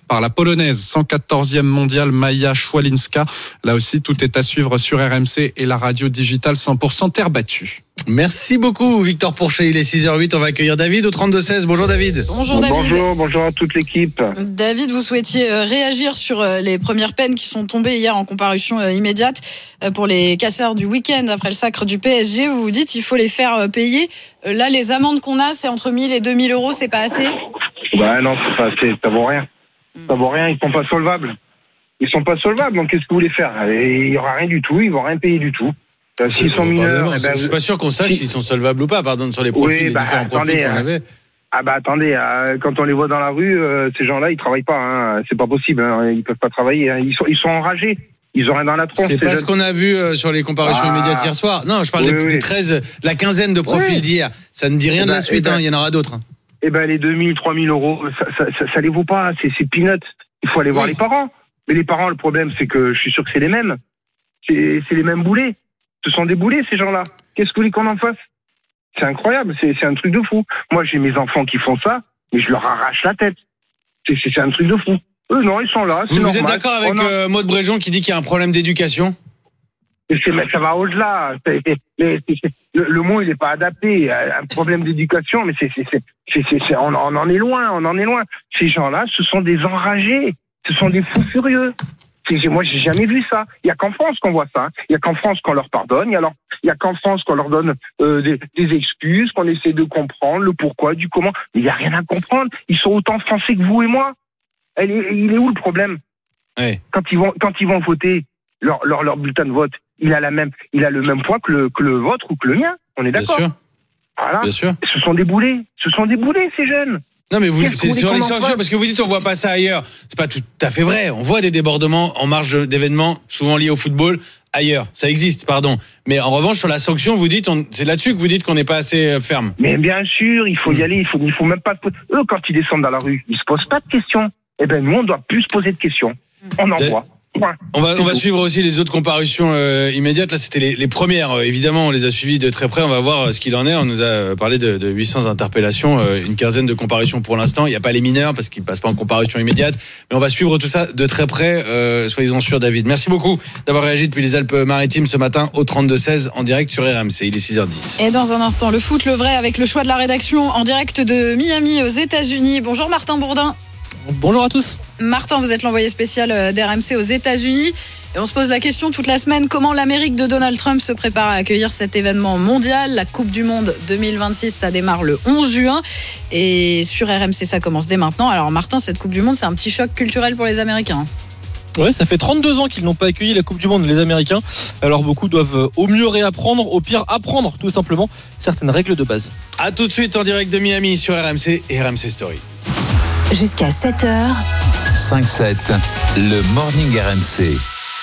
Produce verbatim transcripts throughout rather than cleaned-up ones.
par la Polonaise, cent quatorzième mondiale Maja Szwalinska. Là aussi, tout est à suivre sur R M C et la radio digitale cent pour cent terre battue. Merci beaucoup Victor Pourchet, il est six heures huit, on va accueillir David au trente-deux seize. Bonjour David. Bonjour David. Bonjour, bonjour à toute l'équipe. David, vous souhaitiez réagir sur les premières peines qui sont tombées hier en comparution immédiate pour les casseurs du week-end après le sacre du P S G. Vous vous dites qu'il faut les faire payer. Là, les amendes qu'on a, c'est entre mille et deux mille euros, c'est pas assez ? Bah non, c'est pas assez, ça vaut rien. Ça vaut rien, ils sont pas solvables. Ils sont pas solvables, donc qu'est-ce que vous voulez faire ? Il y aura rien du tout, ils vont rien payer du tout. Euh, s'ils sont mineurs, eh ben, je suis pas sûr qu'on sache si... s'ils sont solvables ou pas, pardon, sur les profils, oui, les bah, différents attendez, profils qu'on hein. avait. Ah bah attendez, euh, quand on les voit dans la rue, euh, ces gens-là, ils travaillent pas, hein. C'est pas possible, hein. Ils peuvent pas travailler, hein. Ils sont, ils sont enragés, ils ont rien dans la tronche. C'est pas ce qu'on a vu euh, sur les comparutions ah. immédiates hier soir. Non, je parle oui, des, oui. des treize, la quinzaine de profils oui. d'hier. Ça ne dit rien eh de ben, la suite, eh ben, hein. Il y en aura d'autres. Hein. Eh ben les deux mille, trois mille euros, ça, ça, ça, ça les vaut pas, c'est, c'est peanuts. Il faut aller oui. voir les parents. Mais les parents, le problème, c'est que je suis sûr que c'est les mêmes. C'est, c'est les mêmes boulets. Ce sont des boulets, ces gens-là. Qu'est-ce que vous voulez qu'on en fasse ? C'est incroyable, c'est, c'est un truc de fou. Moi, j'ai mes enfants qui font ça, mais je leur arrache la tête. C'est, c'est, c'est un truc de fou. Eux, non, ils sont là, c'est vous, normal. Vous êtes d'accord avec a... euh, Maud Bréjon qui dit qu'il y a un problème d'éducation ? c'est, Ça va au-delà. C'est, c'est, c'est, c'est, le, le mot, il n'est pas adapté. Un problème d'éducation, mais c'est, c'est, c'est, c'est, c'est, c'est on, on en est loin, on en est loin. Ces gens-là, ce sont des enragés. Ce sont des fous furieux. C'est, moi, j'ai jamais vu ça. Il y a qu'en France qu'on voit ça. Il y a qu'en France qu'on leur pardonne. Il y a, alors, il y a qu'en France qu'on leur donne euh, des, des excuses, qu'on essaie de comprendre le pourquoi, du comment. Mais il n'y a rien à comprendre. Ils sont autant français que vous et moi. Elle est, il est où le problème ? Oui. Quand ils vont, quand ils vont voter, leur, leur, leur bulletin de vote, il a la même, il a le même poids que le, que le vôtre ou que le mien. On est d'accord ? Bien sûr. Voilà. Bien sûr. Ce sont des boulets. Ce sont des boulets, ces jeunes. Non mais vous, Qu'est-ce c'est sur les censures parce que vous dites on voit pas ça ailleurs. C'est pas tout à fait vrai. On voit des débordements en marge d'événements souvent liés au football ailleurs. Ça existe, pardon. Mais en revanche sur la sanction, vous dites on, c'est là-dessus que vous dites qu'on n'est pas assez ferme. Mais bien sûr, il faut y aller. Il faut, il faut même pas. Eux, quand ils descendent dans la rue, ils se posent pas de questions. Eh ben nous, on doit plus se poser de questions. On en voit. Ouais. On va, on va suivre aussi les autres comparutions euh, immédiates. Là, c'était les, les premières. Euh, évidemment, on les a suivies de très près. On va voir euh, ce qu'il en est. On nous a parlé de, de huit cents interpellations, euh, une quinzaine de comparutions pour l'instant. Il n'y a pas les mineurs parce qu'ils passent pas en comparution immédiate. Mais on va suivre tout ça de très près. Euh, soyez-en sûrs, David. Merci beaucoup d'avoir réagi depuis les Alpes-Maritimes ce matin au trente-deux seize en direct sur R M C. Il est six heures dix. Et dans un instant, le foot, le vrai, avec le choix de la rédaction en direct de Miami aux États-Unis. Bonjour Martin Bourdin. Bonjour à tous. Martin, vous êtes l'envoyé spécial d'R M C aux États-Unis. Et on se pose la question toute la semaine, comment l'Amérique de Donald Trump se prépare à accueillir cet événement mondial ? La Coupe du Monde deux mille vingt-six, ça démarre le onze juin. Et sur R M C, ça commence dès maintenant. Alors Martin, cette Coupe du Monde, c'est un petit choc culturel pour les Américains. Ouais, ça fait trente-deux ans qu'ils n'ont pas accueilli la Coupe du Monde, les Américains. Alors beaucoup doivent au mieux réapprendre, au pire apprendre tout simplement certaines règles de base. A tout de suite en direct de Miami sur R M C et R M C Story. Jusqu'à sept heures. cinq sept, le Morning R M C.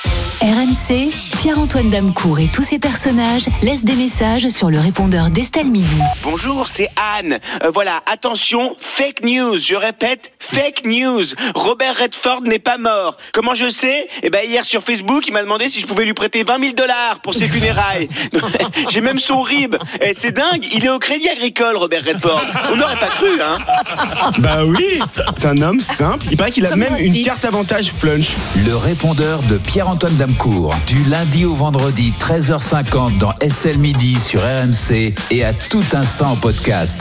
R M C, Pierre-Antoine Damecourt et tous ses personnages laissent des messages sur le répondeur d'Estelle Midi. Bonjour, c'est Anne. Euh, voilà, attention, fake news. Je répète, fake news. Robert Redford n'est pas mort. Comment je sais ? Eh ben hier sur Facebook, il m'a demandé si je pouvais lui prêter vingt mille dollars pour ses funérailles. J'ai même son R I B. Et c'est dingue, il est au Crédit Agricole, Robert Redford. On n'aurait pas cru, hein ? Bah oui, c'est un homme simple. Il paraît qu'il a même une carte avantage Flunch. Le répondeur de Pierre-Antoine Damecourt, du lundi au vendredi, treize heures cinquante dans Estelle Midi sur R M C et à tout instant en podcast.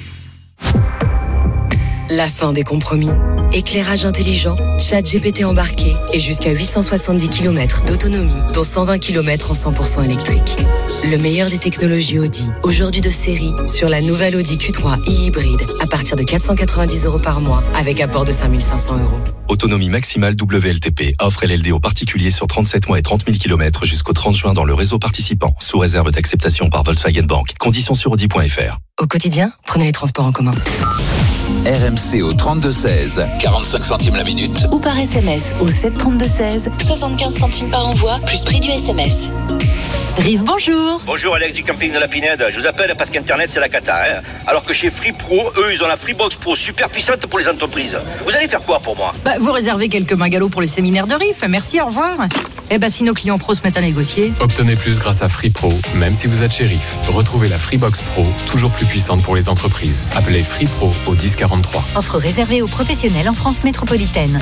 La fin des compromis. Éclairage intelligent, chat G P T embarqué et jusqu'à huit cent soixante-dix kilomètres d'autonomie, dont cent vingt kilomètres en cent pour cent électrique. Le meilleur des technologies Audi, aujourd'hui de série, sur la nouvelle Audi Q trois e-hybride, à partir de quatre cent quatre-vingt-dix euros par mois, avec apport de cinq mille cinq cents euros. Autonomie maximale W L T P. Offre L L D aux particuliers sur trente-sept mois et trente mille kilomètres jusqu'au trente juin dans le réseau participant, sous réserve d'acceptation par Volkswagen Bank. Conditions sur audi point f r. Au quotidien, prenez les transports en commun. R M C au trente-deux seize, quarante-cinq centimes la minute. Ou par S M S au sept trente-deux seize, soixante-quinze centimes par envoi, plus prix du S M S. Rive, bonjour. Bonjour, Alex du camping de la Pinède. Je vous appelle parce qu'Internet, c'est la cata. Hein. Alors que chez Free Pro, eux, ils ont la Freebox Pro super puissante pour les entreprises. Vous allez faire quoi pour moi ? Bah, vous réservez quelques magalots pour le séminaire de Riff. Merci, au revoir. Eh ben, si nos clients pros se mettent à négocier. Obtenez plus grâce à Free Pro, même si vous êtes chez Riff. Retrouvez la Freebox Pro, toujours plus puissante pour les entreprises. Appelez Free Pro au dix quarante-trois. Offre réservée aux professionnels en France métropolitaine.